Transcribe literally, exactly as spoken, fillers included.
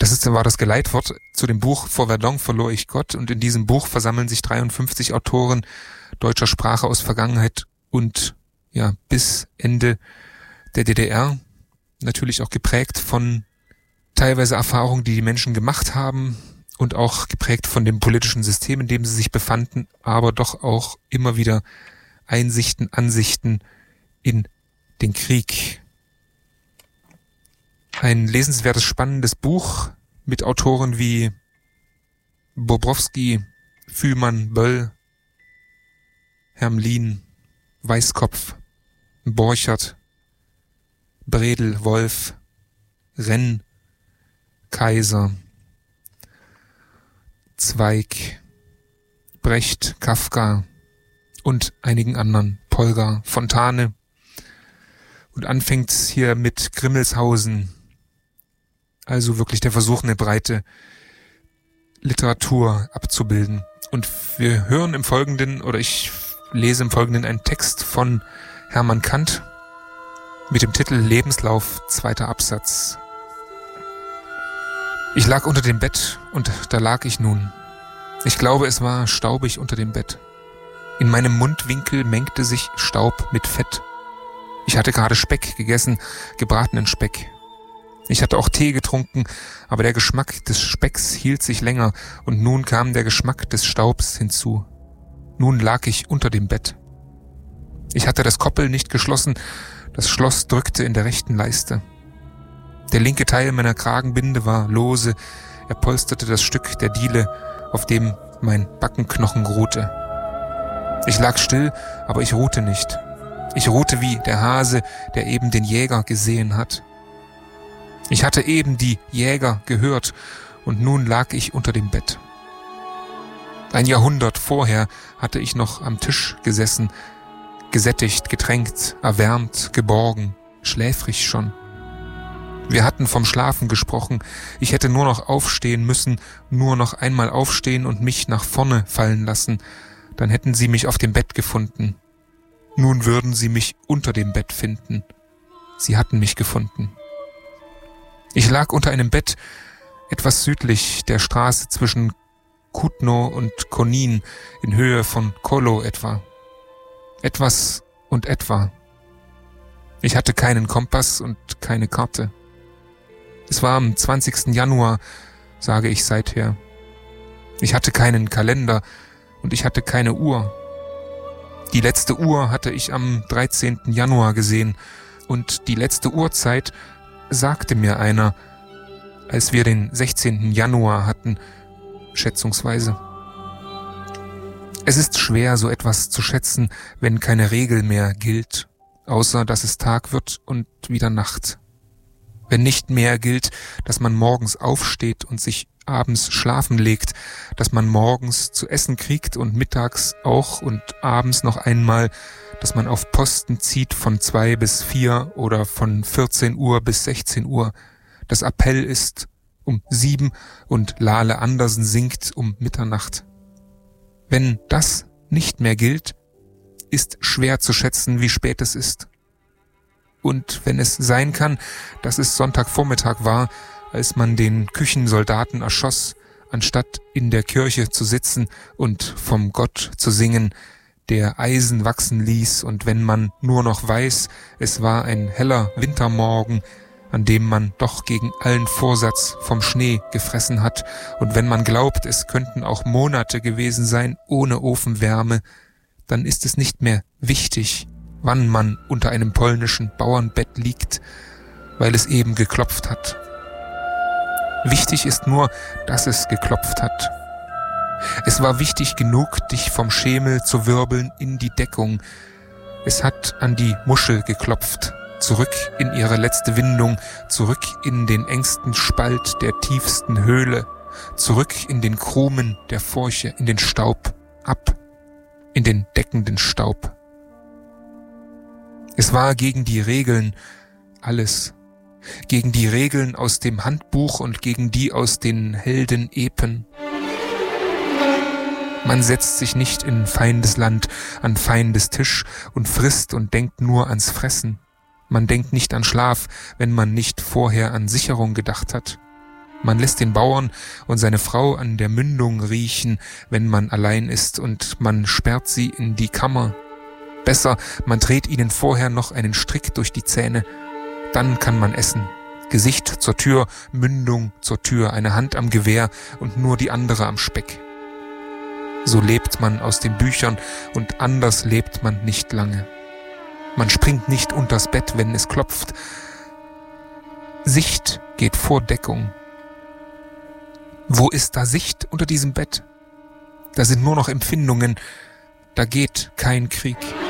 Das ist, war das Geleitwort zu dem Buch Vor Verdun verlor ich Gott, und in diesem Buch versammeln sich dreiundfünfzig Autoren deutscher Sprache aus Vergangenheit und ja bis Ende der D D R, natürlich auch geprägt von teilweise Erfahrungen, die die Menschen gemacht haben und auch geprägt von dem politischen System, in dem sie sich befanden, aber doch auch immer wieder Einsichten, Ansichten in den Krieg. Ein lesenswertes, spannendes Buch mit Autoren wie Bobrowski, Fühlmann, Böll, Hermlin, Weißkopf, Borchert, Bredel, Wolf, Renn, Kaiser, Zweig, Brecht, Kafka und einigen anderen, Polgar, Fontane, und anfängt hier mit Grimmelshausen, also wirklich der Versuch, eine breite Literatur abzubilden. Und wir hören im Folgenden, oder ich lese im Folgenden einen Text von Hermann Kant mit dem Titel Lebenslauf, zweiter Absatz. Ich lag unter dem Bett, und da lag ich nun. Ich glaube, es war staubig unter dem Bett. In meinem Mundwinkel mengte sich Staub mit Fett. Ich hatte gerade Speck gegessen, gebratenen Speck. Ich hatte auch Tee getrunken, aber der Geschmack des Specks hielt sich länger, und nun kam der Geschmack des Staubs hinzu. Nun lag ich unter dem Bett. Ich hatte das Koppel nicht geschlossen, das Schloss drückte in der rechten Leiste. Der linke Teil meiner Kragenbinde war lose, er polsterte das Stück der Diele, auf dem mein Backenknochen ruhte. Ich lag still, aber ich ruhte nicht. Ich ruhte wie der Hase, der eben den Jäger gesehen hat. Ich hatte eben die Jäger gehört, und nun lag ich unter dem Bett. Ein Jahrhundert vorher hatte ich noch am Tisch gesessen, gesättigt, getränkt, erwärmt, geborgen, schläfrig schon. Wir hatten vom Schlafen gesprochen, ich hätte nur noch aufstehen müssen, nur noch einmal aufstehen und mich nach vorne fallen lassen, dann hätten sie mich auf dem Bett gefunden. Nun würden sie mich unter dem Bett finden. Sie hatten mich gefunden. Ich lag unter einem Bett, etwas südlich der Straße zwischen Kutno und Konin, in Höhe von Kolo etwa. Etwas und etwa. Ich hatte keinen Kompass und keine Karte. Es war am zwanzigsten Januar, sage ich seither. Ich hatte keinen Kalender und ich hatte keine Uhr. Die letzte Uhr hatte ich am dreizehnten Januar gesehen, und die letzte Uhrzeit sagte mir einer, als wir den sechzehnten Januar hatten, schätzungsweise. Es ist schwer, so etwas zu schätzen, wenn keine Regel mehr gilt, außer dass es Tag wird und wieder Nacht. Wenn nicht mehr gilt, dass man morgens aufsteht und sich abends schlafen legt, dass man morgens zu essen kriegt und mittags auch und abends noch einmal, dass man auf Posten zieht von zwei bis vier oder von vierzehn Uhr bis sechzehn Uhr, dass Appell ist um sieben und Lale Andersen singt um Mitternacht. Wenn das nicht mehr gilt, ist schwer zu schätzen, wie spät es ist. Und wenn es sein kann, dass es Sonntagvormittag war, als man den Küchensoldaten erschoss, anstatt in der Kirche zu sitzen und vom Gott zu singen, der Eisen wachsen ließ, und wenn man nur noch weiß, es war ein heller Wintermorgen, an dem man doch gegen allen Vorsatz vom Schnee gefressen hat, und wenn man glaubt, es könnten auch Monate gewesen sein ohne Ofenwärme, dann ist es nicht mehr wichtig, wann man unter einem polnischen Bauernbett liegt, weil es eben geklopft hat. Wichtig ist nur, dass es geklopft hat. Es war wichtig genug, dich vom Schemel zu wirbeln in die Deckung. Es hat an die Muschel geklopft, zurück in ihre letzte Windung, zurück in den engsten Spalt der tiefsten Höhle, zurück in den Krumen der Furche, in den Staub, ab, in den deckenden Staub. Es war gegen die Regeln alles, gegen die Regeln aus dem Handbuch und gegen die aus den Heldenepen. Man setzt sich nicht in Feindesland an Feindes Tisch und frisst und denkt nur ans Fressen. Man denkt nicht an Schlaf, wenn man nicht vorher an Sicherung gedacht hat. Man lässt den Bauern und seine Frau an der Mündung riechen, wenn man allein ist, und man sperrt sie in die Kammer. Besser, man dreht ihnen vorher noch einen Strick durch die Zähne. Dann kann man essen. Gesicht zur Tür, Mündung zur Tür, eine Hand am Gewehr und nur die andere am Speck. So lebt man aus den Büchern, und anders lebt man nicht lange. Man springt nicht unters Bett, wenn es klopft. Sicht geht vor Deckung. Wo ist da Sicht unter diesem Bett? Da sind nur noch Empfindungen, da geht kein Krieg.